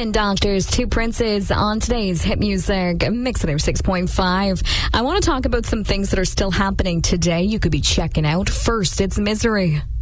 Spin Doctors, Two Princes on today's Hit Music Mix It 6.5. I want to talk about some things that are still happening today you could be checking out. First, it's Misery.